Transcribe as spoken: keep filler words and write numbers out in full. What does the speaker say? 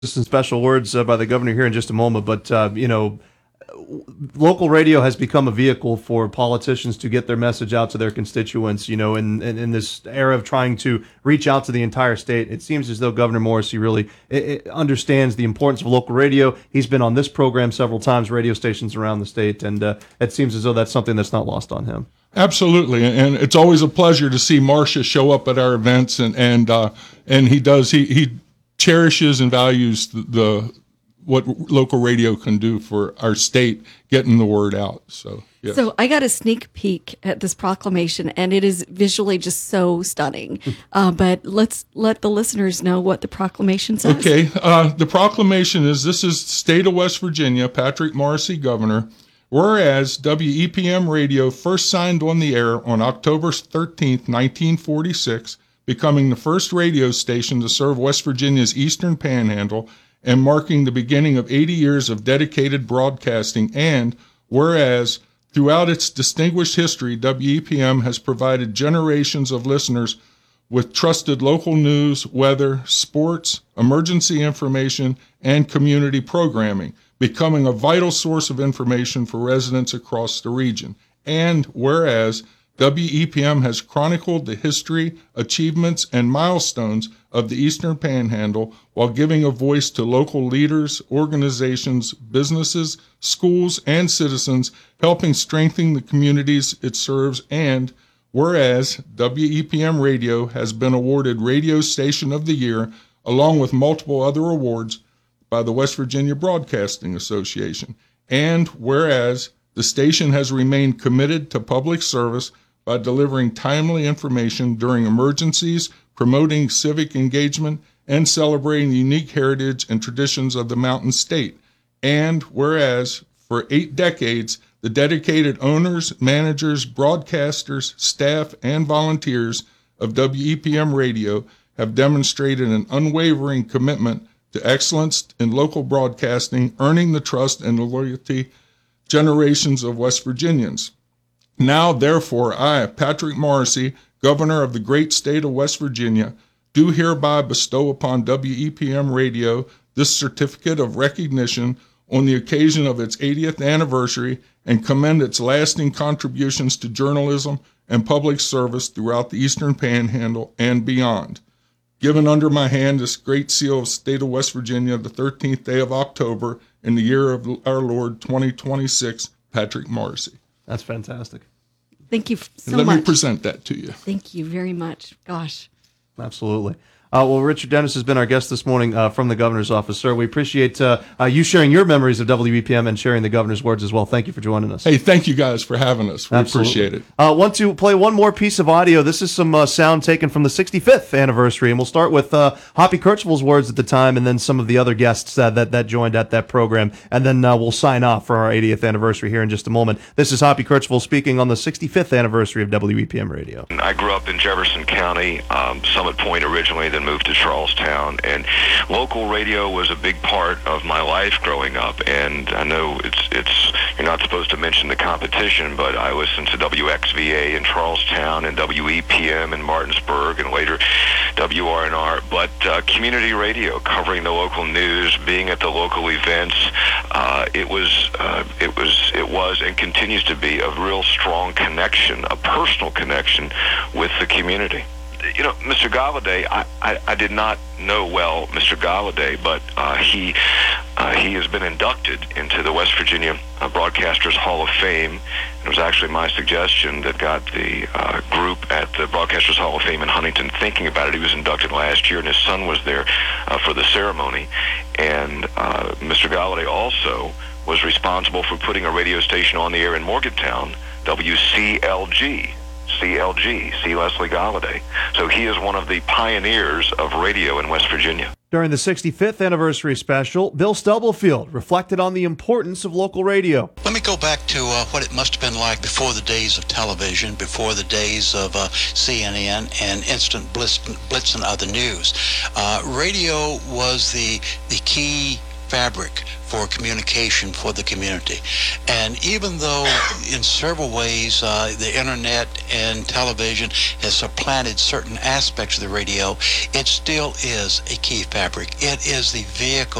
Some special words uh, by the governor here in just a moment, but uh, you know, local radio has become a vehicle for politicians to get their message out to their constituents. You know, in, in, in this era of trying to reach out to the entire state, it seems as though Governor Morrisey really it, it understands the importance of local radio. He's been on this program several times, radio stations around the state, and uh, it seems as though that's something that's not lost on him. Absolutely, and it's always a pleasure to see Marcia show up at our events, and and uh, and he does he he. cherishes and values the, the what local radio can do for our state, getting the word out. So, yes. So I got a sneak peek at this proclamation, and it is visually just so stunning. Uh, but let's let the listeners know what the proclamation says. Okay, uh, the proclamation is: this is State of West Virginia, Patrick Morrisey, Governor. Whereas W E P M Radio first signed on the air on October thirteenth, nineteen forty-six. Becoming the first radio station to serve West Virginia's Eastern Panhandle and marking the beginning of eighty years of dedicated broadcasting. And whereas throughout its distinguished history, W E P M has provided generations of listeners with trusted local news, weather, sports, emergency information, and community programming, becoming a vital source of information for residents across the region. And whereas W E P M has chronicled the history, achievements, and milestones of the Eastern Panhandle while giving a voice to local leaders, organizations, businesses, schools, and citizens, helping strengthen the communities it serves. And whereas W E P M Radio has been awarded Radio Station of the Year, along with multiple other awards by the West Virginia Broadcasting Association. And whereas the station has remained committed to public service by delivering timely information during emergencies, promoting civic engagement, and celebrating the unique heritage and traditions of the Mountain State. And whereas for eight decades, the dedicated owners, managers, broadcasters, staff, and volunteers of W E P M Radio have demonstrated an unwavering commitment to excellence in local broadcasting, earning the trust and the loyalty generations of West Virginians. Now, therefore, I, Patrick Morrisey, Governor of the great state of West Virginia, do hereby bestow upon W E P M Radio this certificate of recognition on the occasion of its eightieth anniversary and commend its lasting contributions to journalism and public service throughout the Eastern Panhandle and beyond. Given under my hand this great seal of state of West Virginia, the thirteenth day of October, in the year of our Lord twenty twenty-six, Patrick Morrisey. That's fantastic. Thank you so Let much. Let me present that to you. Thank you very much. Gosh. Absolutely. Uh, well, Richard Dennis has been our guest this morning uh, from the governor's office. Sir, we appreciate uh, uh, you sharing your memories of W E P M and sharing the governor's words as well. Thank you for joining us. Hey, thank you guys for having us. We Absolutely. appreciate it. I uh, want to play one more piece of audio. This is some uh, sound taken from the sixty-fifth anniversary, and we'll start with uh, Hoppy Kercheval's words at the time and then some of the other guests uh, that, that joined at that program, and then uh, we'll sign off for our eightieth anniversary here in just a moment. This is Hoppy Kercheval speaking on the sixty-fifth anniversary of W E P M Radio. I grew up in Jefferson County, um, Summit Point originally, then moved to Charlestown. And local radio was a big part of my life growing up. And I know it's it's you're not supposed to mention the competition, but I listened to W X V A in Charlestown and W E P M in Martinsburg and later W R N R. But uh, community radio, covering the local news, being at the local events, uh, it was uh, it was it was and continues to be a real strong connection, a personal connection with the community. You know, Mister Galladay, I, I, I did not know well Mister Galladay, but uh, he uh, he has been inducted into the West Virginia uh, Broadcasters Hall of Fame. It was actually my suggestion that got the uh, group at the Broadcasters Hall of Fame in Huntington thinking about it. He was inducted last year, and his son was there uh, for the ceremony. And uh, Mister Galladay also was responsible for putting a radio station on the air in Morgantown, W C L G. C L G, C. Leslie Galladay. So he is one of the pioneers of radio in West Virginia. During the sixty-fifth anniversary special, Bill Stubblefield reflected on the importance of local radio. Let me go back to uh, what it must have been like before the days of television, before the days of uh, C N N and instant blitz, blitz and other news. Uh, radio was the the key fabric for communication for the community. And even though in several ways uh, the internet and television has supplanted certain aspects of the radio, it still is a key fabric. It is the vehicle